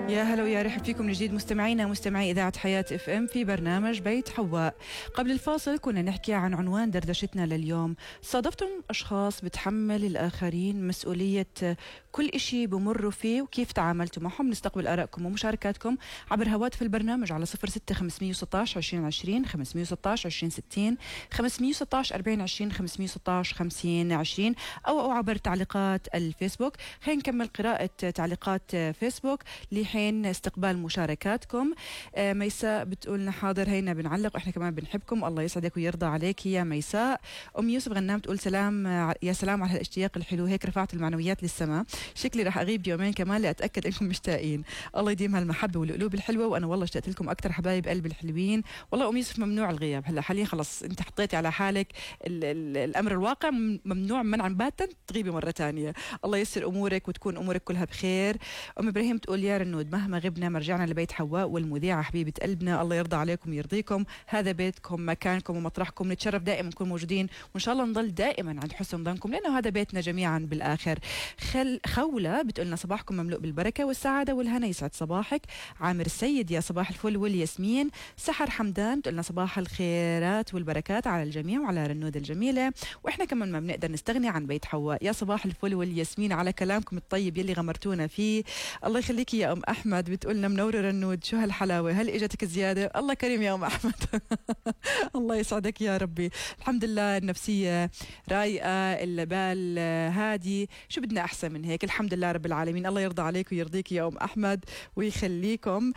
يا هلا ويا رحب فيكم من جديد مستمعينا مستمعي إذاعة حياة اف ام في برنامج بيت حواء. قبل الفاصل كنا نحكي عن عنوان دردشتنا لليوم. صادفتم أشخاص بتحمل الآخرين مسؤولية كل إشي بمروا فيه وكيف تعاملتوا معهم؟ نستقبل آرائكم ومشاركاتكم عبر هواتف البرنامج على 06 516 2020 516 2060 516 4020 516 5020 أو عبر تعليقات الفيسبوك. خلينا نكمل قراءة تعليقات فيسبوك لحين استقبال مشاركاتكم. ميساء بتقولنا حاضر هينا بنعلق واحنا كمان بنحبكم، الله يسعدك ويرضى عليك يا ميساء. يوسف غنام تقول سلام، يا سلام على الاشتياق الحلو، هيك رفعت المعنويات للسماء. شكلي راح اغيب يومين كمان لاتاكد انكم مشتاقين. الله يديم هالمحبه والقلوب الحلوه، وانا والله اشتقت لكم اكثر حبايب قلب الحلوين. والله يوسف ممنوع الغياب هلا حاليا، خلص انت حطيتي على حالك الامر الواقع، ممنوع منعا باتا تغيبي مره ثانيه. الله يسر امورك وتكون امورك كلها بخير. ابراهيم تقول يا رنود مهما غبنا مرجعنا لبيت حواء والمذيعه حبيبه قلبنا، الله يرضى عليكم ويرضيكم، هذا بيتكم مكانكم ومطرحكم، نتشرف دائما نكون موجودين وان شاء الله نضل دائما عند حسن ظنكم لانه هذا بيتنا جميعا بالاخر. خوله بتقولنا صباحكم مملوء بالبركه والسعاده والهنا، يسعد صباحك. عامر السيد يا صباح الفل والياسمين. سحر حمدان بتقولنا صباح الخيرات والبركات على الجميع وعلى رنود الجميله، واحنا كمان ما بنقدر نستغني عن بيت حواء. يا صباح الفل والياسمين على كلامكم الطيب يلي غمرتونا فيه، الله يخليكي يا ام احمد. بتقولنا منور رنود، شو هالحلاوه، هل اجتك زياده؟ الله كريم يا ام احمد. الله يسعدك يا ربي. الحمد لله النفسيه رايقه، البال هادي، شو بدنا احسن من هيك؟ الحمد لله رب العالمين. الله يرضى عليك ويرضيك يا ام احمد ويخليكم.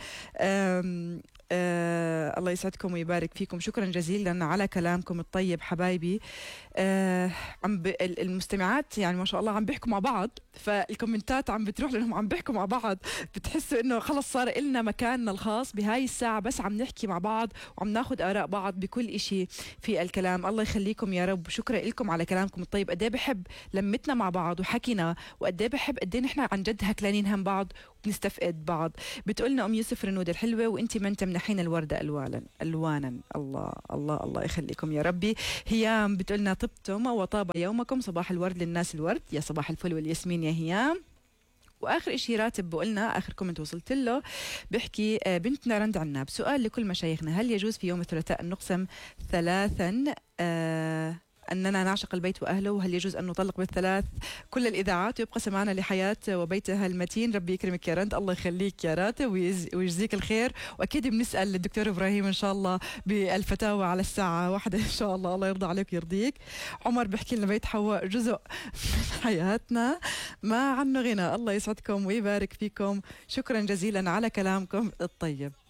الله يسعدكم ويبارك فيكم، شكرا جزيلا على كلامكم الطيب حبايبي. المستمعات يعني ما شاء الله عم بيحكوا مع بعض، فالكومنتات عم بتروح لانهم عم بيحكوا مع بعض، بتحسوا انه خلص صار إلنا مكاننا الخاص بهاي الساعة، بس عم نحكي مع بعض وعم ناخد آراء بعض بكل إشي في الكلام. الله يخليكم يا رب، شكرا لكم على كلامكم الطيب. قد ايه بحب لمتنا مع بعض وحكينا، وقد ايه بحب قد ايه نحن عن جد هكلانين هم بعض وبنستفقد بعض. بتقولنا يوسف رنود الحلوة وانت من تمنحين الوردة الوانا. الله الله الله يخليكم يا ربي. هيام بتقولنا طبتم وطاب يومكم، صباح الورد للناس الورد، يا صباح الفل والياسمين يا هيام. واخر اشي راتب بقولنا، اخر كومنت وصلت له بحكي بنتنا رند عناب، سؤال لكل مشايخنا، هل يجوز في يوم الثلاثاء ان نقسم ثلاثا أننا نعشق البيت وأهله؟ وهل يجوز أن نطلق بالثلاث كل الإذاعات ويبقى سمعنا لحياة وبيتها المتين؟ ربي يكرمك يا رند، الله يخليك يا راتب ويجزيك الخير. وأكيد بنسأل الدكتور إبراهيم إن شاء الله بالفتاوى على الساعة 1 إن شاء الله، الله يرضى عليك ويرضيك. عمر بحكي لنا بيت حواء جزء من حياتنا ما عنه غنى، الله يسعدكم ويبارك فيكم، شكرا جزيلا على كلامكم الطيب.